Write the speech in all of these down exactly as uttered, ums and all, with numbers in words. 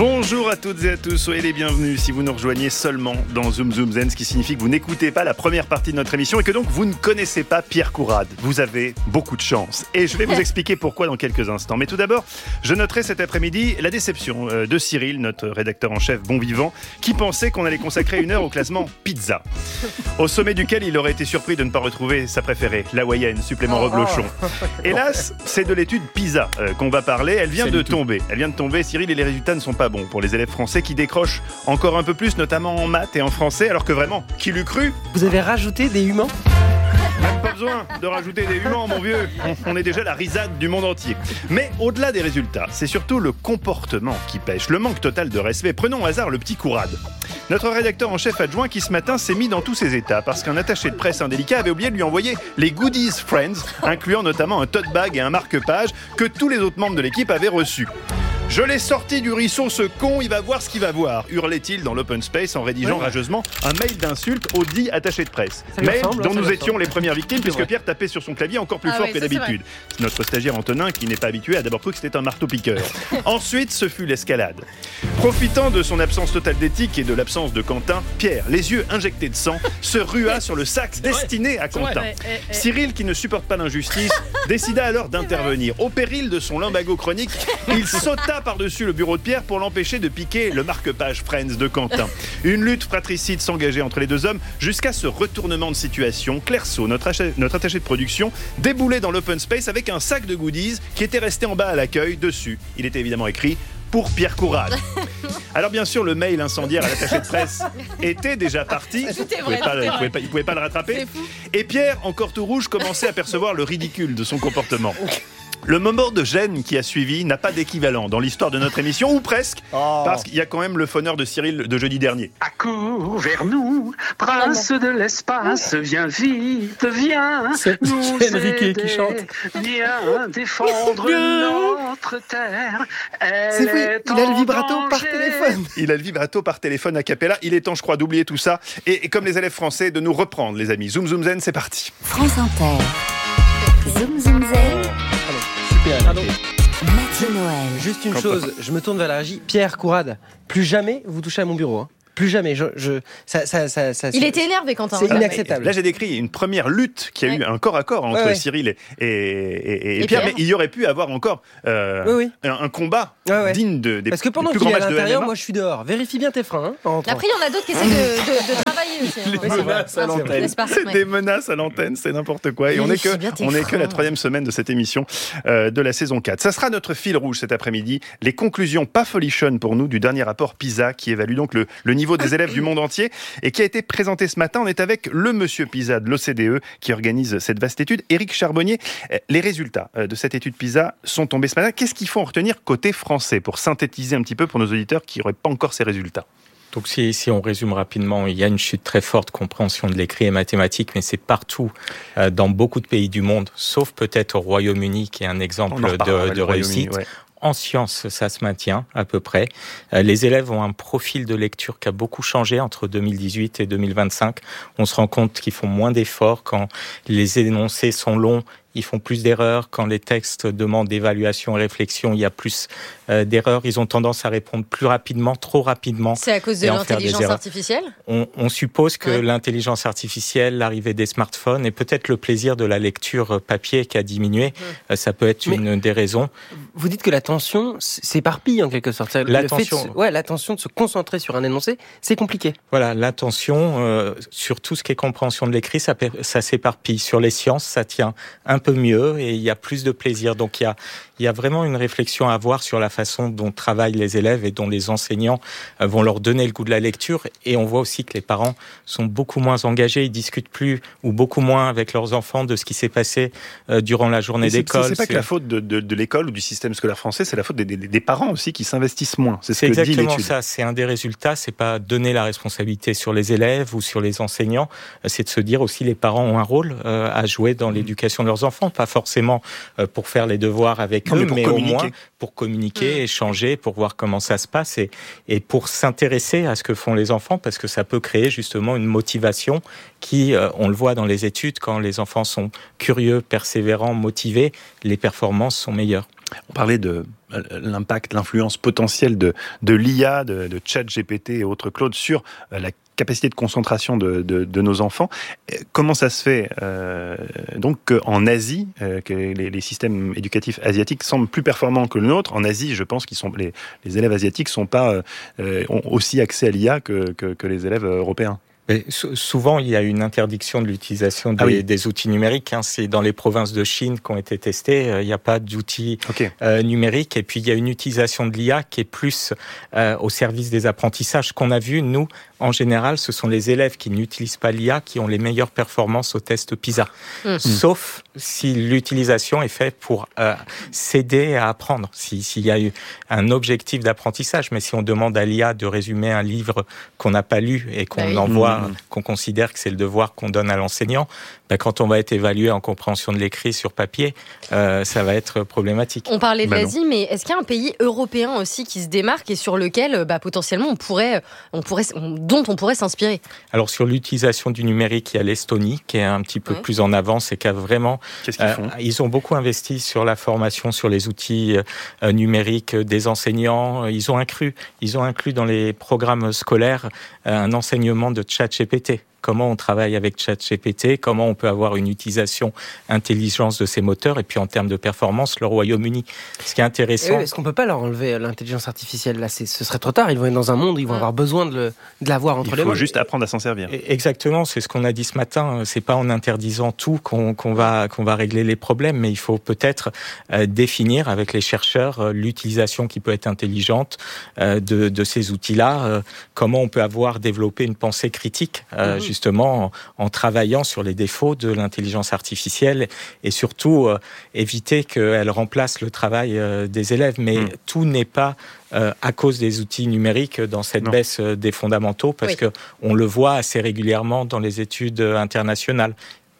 Bonjour à toutes et à tous, soyez les bienvenus si vous nous rejoignez seulement dans Zoom Zoom Zen, ce qui signifie que vous n'écoutez pas la première partie de notre émission et que donc vous ne connaissez pas Pierre Courade. Vous avez beaucoup de chance et je vais vous expliquer pourquoi dans quelques instants. Mais tout d'abord, je noterai cet après-midi la déception de Cyril, notre rédacteur en chef bon vivant, qui pensait qu'on allait consacrer une heure au classement pizza. Au sommet duquel il aurait été surpris de ne pas retrouver sa préférée, l'hawaïenne, supplément oh, reblochon. Oh. Hélas, c'est de l'étude PISA euh, qu'on va parler. Elle vient c'est de tomber. Elle vient de tomber, Cyril, et les résultats ne sont pas bons pour les élèves français qui décrochent encore un peu plus, notamment en maths et en français, alors que vraiment, qui l'eût cru ? Vous avez rajouté des humains ? Même pas besoin de rajouter des humains, mon vieux. On est déjà la risade du monde entier. Mais au-delà des résultats, c'est surtout le comportement qui pêche, le manque total de respect. Prenons au hasard le petit Courade. Notre rédacteur en chef adjoint qui ce matin s'est mis dans tous ses états parce qu'un attaché de presse indélicat avait oublié de lui envoyer les goodies Friends, incluant notamment un tote bag et un marque-page que tous les autres membres de l'équipe avaient reçus. « Je l'ai sorti du ruisseau, ce con, il va voir ce qu'il va voir », hurlait-il dans l'open space en rédigeant oui. rageusement un mail d'insulte au dit attaché de presse. Mail ressemble, dont nous étions les premières victimes puisque Pierre tapait sur son clavier encore plus ah fort oui, que ça, d'habitude. Notre stagiaire Antonin, qui n'est pas habitué, a d'abord cru que c'était un marteau-piqueur. Ensuite, ce fut l'escalade. Profitant de son absence totale d'éthique et de l'absence de Quentin, Pierre, les yeux injectés de sang, se rua sur le sac destiné à Quentin. Ouais, ouais, ouais. Cyril, qui ne supporte pas l'injustice, décida alors d'intervenir. Au péril de son lumbago chronique, il sauta par-dessus le bureau de Pierre pour l'empêcher de piquer le marque-page Friends de Quentin. Une lutte fratricide s'engageait entre les deux hommes jusqu'à ce retournement de situation. Claire Saut, notre, ach- notre attaché de production, déboulait dans l'open space avec un sac de goodies qui était resté en bas à l'accueil. Dessus, il était évidemment écrit « Pour Pierre Courade ». Alors bien sûr, le mail incendiaire à l'attaché de presse était déjà parti. Il ne pouvait, pouvait, pouvait pas le rattraper. Et Pierre, encore tout rouge, commençait à percevoir le ridicule de son comportement. Le moment de gêne qui a suivi n'a pas d'équivalent dans l'histoire de notre émission, ou presque, oh. parce qu'il y a quand même le phoneur de Cyril de jeudi dernier. Accours vers nous, prince de l'espace, viens vite, viens c'est nous aider, qui chante. Viens défendre notre terre. Elle c'est vrai, il a le vibrato par téléphone. Il a le vibrato par téléphone a cappella. Il est temps, je crois, d'oublier tout ça. Et, et comme les élèves français, de nous reprendre, les amis. Zoom, zoom, zen, c'est parti. France Inter. Zoom, zoom, zen. Pardon. Mathieu Noël. Juste une chose, je me tourne vers la régie. Pierre Courade, plus jamais vous touchez à mon bureau. Hein. Plus jamais. Je, je, ça, ça, ça, ça, Il était énervé, Quentin. C'est inacceptable. Là, j'ai décrit une première lutte qui a ouais. eu un corps à corps entre ouais, ouais. Cyril et, et, et, et, et Pierre, Pierre, mais il y aurait pu avoir encore euh, oui, oui. Un, un combat ouais, ouais. digne de, des, Parce que pendant des plus qu'il grands est à matchs de l'intérieur, moi je suis dehors. Vérifie bien tes freins. Hein, Après, il y en a d'autres qui essaient de, de, de travailler aussi. Hein. Les menaces à l'antenne. C'est des menaces à l'antenne, c'est n'importe quoi. Et on n'est que, on est que la troisième semaine de cette émission euh, de la saison quatre. Ça sera notre fil rouge cet après-midi. Les conclusions pas folichonnes pour nous du dernier rapport PISA qui évalue donc le, le niveau des élèves du monde entier et qui a été présenté ce matin. On est avec le monsieur PISA de l'O C D E qui organise cette vaste étude, Éric Charbonnier. Les résultats de cette étude PISA sont tombés ce matin. Qu'est-ce qu'il faut en retenir côté français pour synthétiser un petit peu pour nos auditeurs qui n'auraient pas encore ces résultats? Donc si, si on résume rapidement, il y a une chute très forte de compréhension de l'écrit et mathématiques, mais c'est partout euh, dans beaucoup de pays du monde, sauf peut-être au Royaume-Uni qui est un exemple de, de réussite. Ouais. En sciences, ça se maintient à peu près. Les élèves ont un profil de lecture qui a beaucoup changé entre deux mille dix-huit et deux mille vingt-cinq. On se rend compte qu'ils font moins d'efforts quand les énoncés sont longs. Ils font plus d'erreurs. Quand les textes demandent d'évaluation et réflexion, il y a plus euh, d'erreurs. Ils ont tendance à répondre plus rapidement, trop rapidement. C'est à cause de l'intelligence artificielle ? on, on suppose que ouais. l'intelligence artificielle, l'arrivée des smartphones et peut-être le plaisir de la lecture papier qui a diminué, ouais. ça peut être Mais une des raisons. Vous dites que l'attention s'éparpille en quelque sorte. L'attention, le fait de, ouais, l'attention de se concentrer sur un énoncé, c'est compliqué. Voilà, l'attention euh, sur tout ce qui est compréhension de l'écrit, ça, ça s'éparpille. Sur les sciences, ça tient un peu mieux et il y a plus de plaisir. Donc il y a, il y a vraiment une réflexion à avoir sur la façon dont travaillent les élèves et dont les enseignants vont leur donner le goût de la lecture. Et on voit aussi que les parents sont beaucoup moins engagés, ils discutent plus ou beaucoup moins avec leurs enfants de ce qui s'est passé durant la journée c'est, d'école. C'est, c'est pas c'est... que la faute de, de, de l'école ou du système scolaire français, c'est la faute des, des, des parents aussi qui s'investissent moins. C'est, ce c'est que exactement dit l'étude. Ça. C'est un des résultats. C'est pas donner la responsabilité sur les élèves ou sur les enseignants. C'est de se dire aussi les parents ont un rôle à jouer dans l'éducation de leurs enfants, pas forcément pour faire les devoirs avec non, eux, mais, mais au moins pour communiquer, mmh. échanger, pour voir comment ça se passe et, et pour s'intéresser à ce que font les enfants, parce que ça peut créer justement une motivation qui, euh, on le voit dans les études, quand les enfants sont curieux, persévérants, motivés, les performances sont meilleures. On parlait de l'impact, l'influence potentielle de, de l'I A, de, de ChatGPT et autres Claude sur la capacité de concentration de, de, de nos enfants. Comment ça se fait euh, donc qu'en Asie, euh, que les, les systèmes éducatifs asiatiques semblent plus performants que le nôtre? En Asie, je pense que les, les élèves asiatiques sont pas, euh, ont aussi accès à l'I A que, que, que les élèves européens. Mais souvent, il y a une interdiction de l'utilisation des, ah oui. des outils numériques. Hein. C'est dans les provinces de Chine qui ont été testés. Il n'y a pas d'outils okay. euh, numériques. Et puis, il y a une utilisation de l'I A qui est plus euh, au service des apprentissages. Ce qu'on a vu, nous, en général, ce sont les élèves qui n'utilisent pas l'I A qui ont les meilleures performances au test PISA. Mmh. Sauf si l'utilisation est faite pour euh, s'aider à apprendre. Si, s'il y a eu un objectif d'apprentissage. Mais si on demande à l'I A de résumer un livre qu'on n'a pas lu et qu'on bah oui. envoie Mmh. qu'on considère que c'est le devoir qu'on donne à l'enseignant, ben quand on va être évalué en compréhension de l'écrit sur papier, euh, ça va être problématique. On parlait de ben l'Asie, mais est-ce qu'il y a un pays européen aussi qui se démarque et sur lequel bah, potentiellement on pourrait, on pourrait, on, dont on pourrait s'inspirer? Alors sur l'utilisation du numérique, il y a l'Estonie qui est un petit peu ouais. plus en avance et qui a vraiment... Qu'est-ce qu'ils font ? euh, Ils ont beaucoup investi sur la formation, sur les outils euh, numériques des enseignants. Ils ont inclus, ils ont inclus dans les programmes scolaires euh, un enseignement de ChatGPT. Comment on travaille avec ChatGPT, comment on peut avoir une utilisation intelligence de ces moteurs, et puis en termes de performance, le Royaume-Uni. Ce qui est intéressant... Oui, est-ce qu'on ne peut pas leur enlever l'intelligence artificielle? Là, c'est, ce serait trop tard, ils vont être dans un monde où ils vont avoir besoin de, le, de l'avoir entre Il les mains. Il faut juste apprendre à s'en servir. Exactement, c'est ce qu'on a dit ce matin. C'est pas en interdisant tout qu'on, qu'on, va, qu'on va régler les problèmes, mais il faut peut-être euh, définir avec les chercheurs euh, l'utilisation qui peut être intelligente euh, de, de ces outils-là, euh, comment on peut avoir développé une pensée critique, euh, mmh. justement en, en travaillant sur les défauts de l'intelligence artificielle et surtout euh, éviter qu'elle remplace le travail euh, des élèves. Mais mmh. tout n'est pas euh, à cause des outils numériques dans cette non. baisse euh, des fondamentaux, parce oui. qu'on le voit assez régulièrement dans les études internationales.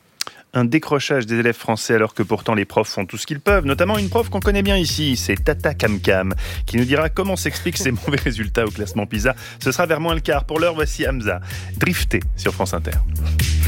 Un décrochage des élèves français alors que pourtant les profs font tout ce qu'ils peuvent, notamment une prof qu'on connaît bien ici, c'est Tata Camcam, qui nous dira comment s'expliquent ces mauvais résultats au classement PISA. Ce sera vers moins le quart. Pour l'heure, voici Hamza, Drifté sur France Inter.